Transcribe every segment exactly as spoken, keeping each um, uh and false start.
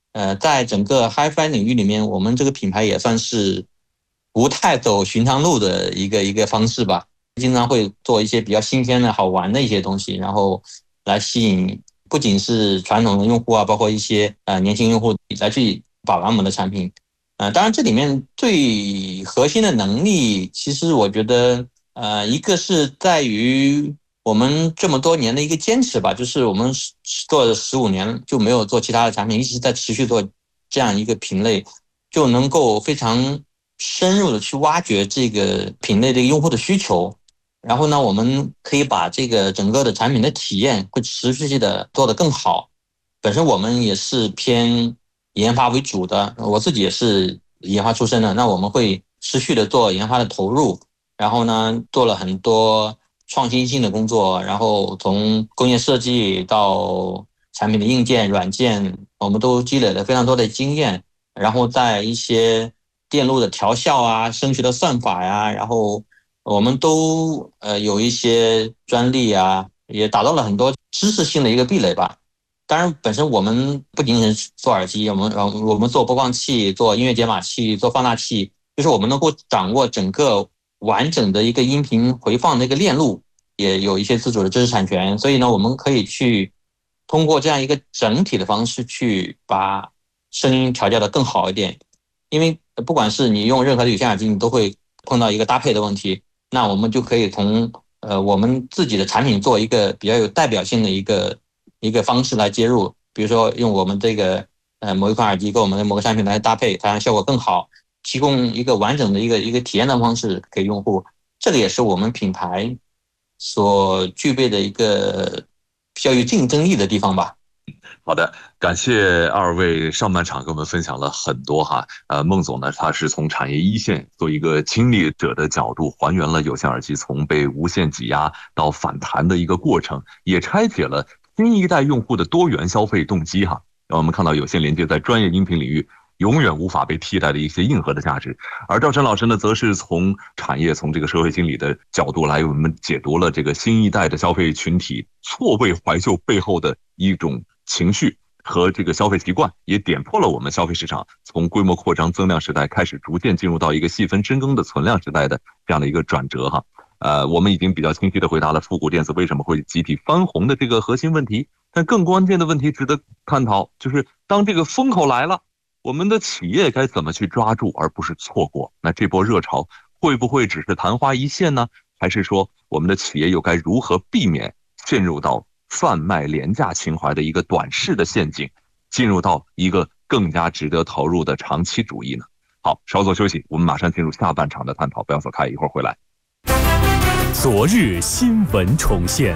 呃，在整个 Hi-Fi 领域里面，我们这个品牌也算是不太走寻常路的一个一个方式吧。经常会做一些比较新鲜的好玩的一些东西，然后来吸引不仅是传统的用户啊，包括一些呃年轻用户来去把玩我们的产品。呃，当然这里面最核心的能力，其实我觉得呃一个是在于我们这么多年的一个坚持吧，就是我们做了十五年就没有做其他的产品，一直在持续做这样一个品类，就能够非常深入的去挖掘这个品类的用户的需求。然后呢，我们可以把这个整个的产品的体验会持续的做得更好。本身我们也是偏研发为主的，我自己也是研发出身的，那我们会持续的做研发的投入，然后呢，做了很多创新性的工作，然后从工业设计到产品的硬件、软件，我们都积累了非常多的经验，然后在一些电路的调校啊、升学的算法呀，然后我们都呃有一些专利啊，也达到了很多知识性的一个壁垒吧。当然，本身我们不仅仅是做耳机，我们我们做播放器、做音乐解码器、做放大器，就是我们能够掌握整个完整的一个音频回放的一个链路，也有一些自主的知识产权。所以呢，我们可以去通过这样一个整体的方式去把声音调教的更好一点。因为不管是你用任何的有线耳机，你都会碰到一个搭配的问题。那我们就可以从呃我们自己的产品做一个比较有代表性的一个一个方式来接入，比如说用我们这个呃某一款耳机跟我们的某个产品来搭配，它让效果更好，提供一个完整的一个一个体验的方式给用户。这个也是我们品牌所具备的一个比较有竞争力的地方吧。 好的，感谢二位上半场跟我们分享了很多哈。呃，孟总呢，他是从产业一线做一个亲历者的角度，还原了有线耳机从被无限挤压到反弹的一个过程，也拆解了新一代用户的多元消费动机哈。让我们看到有线连接在专业音频领域永远无法被替代的一些硬核的价值。而赵晨老师呢，则是从产业、从这个社会心理的角度来为我们解读了这个新一代的消费群体错位怀旧背后的一种情绪和这个消费习惯，也点破了我们消费市场从规模扩张增量时代开始逐渐进入到一个细分深耕的存量时代的这样的一个转折哈。呃，我们已经比较清晰的回答了复古电子为什么会集体翻红的这个核心问题，但更关键的问题值得探讨，就是当这个风口来了，我们的企业该怎么去抓住而不是错过？那这波热潮会不会只是昙花一现呢？还是说我们的企业又该如何避免陷入到贩卖廉价情怀的一个短视的陷阱，进入到一个更加值得投入的长期主义呢？好，稍作休息，我们马上进入下半场的探讨，不要走开，一会儿回来。 昨日新闻重现。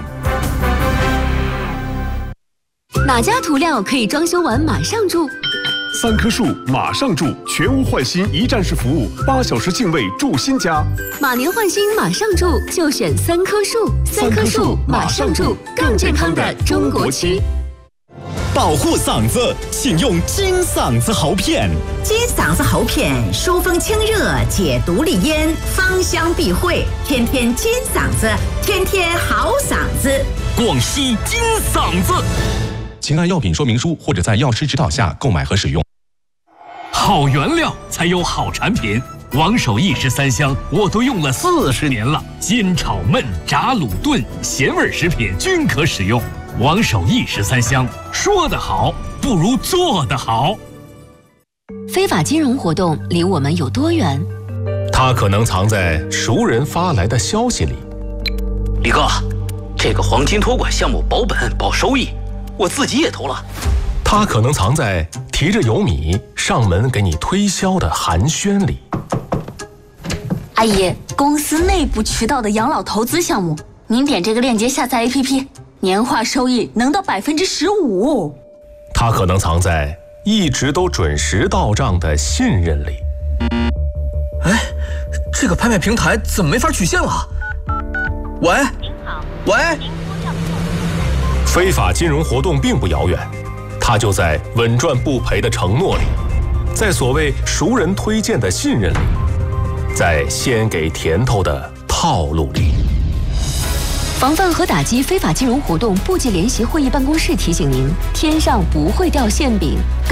哪家涂料可以装修完马上住？ 三棵树马上住，全屋换新一站式服务，八小时净位住新家。 马年换新马上住，就选三棵树。三棵树马上住，更健康的中国区。 保护嗓子，请用金嗓子喉片。 金嗓子喉片疏风清热，解毒利咽，芳香避秽，天天金嗓子，天天好嗓子。 广西金嗓子。请按药品说明书或者在药师指导下购买和使用。 好原料才有好产品，王守义十三香我都用了四十年了，煎炒焖炸卤炖咸味食品均可使用。王守义十三香，说得好不如做得好。 非法金融活动离我们有多远？ 它可能藏在熟人发来的消息里。 李哥，这个黄金托管项目保本保收益，我自己也投了。 它可能藏在提着油米上门给你推销的寒暄里。 阿姨，公司内部渠道的养老投资项目，您点这个链接下载 A P P， 年化收益能到百分之十五。 它可能藏在一直都准时到账的信任里。 哎，这个拍卖平台怎么没法取现了？喂，您好，喂。 非法金融活动并不遥远，它就在稳赚不赔的承诺里，在所谓熟人推荐的信任里，在先给甜头的套路里。 防范和打击非法金融活动部级联席会议办公室提醒您：天上不会掉馅饼。